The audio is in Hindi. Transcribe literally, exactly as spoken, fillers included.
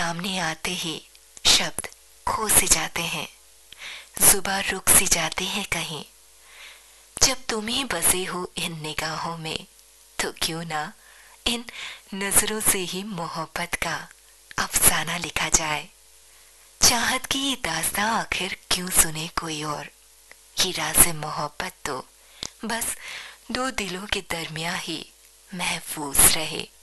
सामने आते ही शब्द खो से जाते हैं, जुबान रुक सी जाती है कहीं। जब तुम ही बसे हो इन निगाहों में, तो क्यों ना इन नजरों से ही मोहब्बत का अफसाना लिखा जाए। चाहत की ये दास्तां आखिर क्यों सुने कोई और, ये राज़े मोहब्बत तो बस दो दिलों के दरमियां ही महफूज रहे।